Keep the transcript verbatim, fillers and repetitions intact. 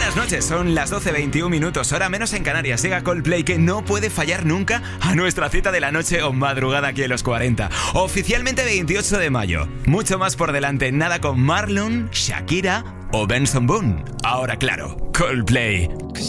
Buenas noches, son las doce veintiún minutos, hora menos en Canarias. Llega Coldplay, que no puede fallar nunca a nuestra cita de la noche o madrugada aquí en los cuarenta. Oficialmente veintiocho de mayo. Mucho más por delante, nada con Marlon, Shakira o Benson Boone. Ahora claro, Coldplay.